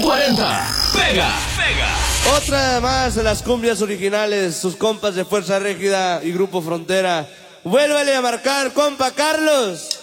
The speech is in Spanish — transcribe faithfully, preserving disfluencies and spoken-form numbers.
cuarenta. Pega, pega. Otra más de las cumbias originales, sus compas de Fuerza Régida y Grupo Frontera. Vuélvale a marcar, compa Carlos.